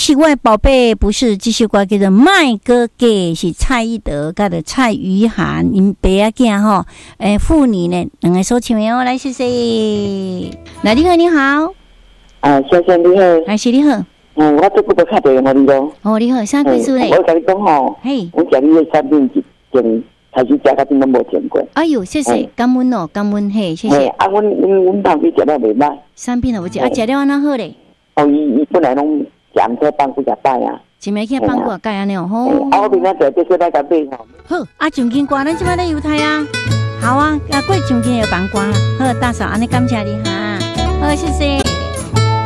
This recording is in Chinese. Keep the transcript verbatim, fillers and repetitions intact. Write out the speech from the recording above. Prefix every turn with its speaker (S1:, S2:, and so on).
S1: 是我的宝贝，不是这首歌叫做麦哥给，是蔡依德跟的蔡瑜涵因爸仔囝吼，诶，妇女呢两个所唱的哦，来谢谢。来，你好，你好，
S2: 啊，先生你好，
S1: 来是你好，
S2: 嗯，我这久无打电话给你咯。
S1: 哦，你好，啥意思呢？
S2: 我跟你讲吼，
S1: 嘿，
S2: 我讲你的产品从开始食到今都无见过。
S1: 哎呦，谢谢，感恩哦，感恩嘿，谢谢。
S2: 啊，阮阮阮当时食了袂歹。
S1: 产品有食，啊，食了安那好咧？
S2: 哦，伊伊本来拢讲说放几只摆啊，
S1: 一暝去放过盖安尼哦，吼。
S2: 啊，我明仔载必须来甲买吼。
S1: 好，啊，上金瓜，咱即摆咧犹太啊，好啊，啊，过上金的放瓜，好，大嫂，安尼感谢你哈，好，谢谢。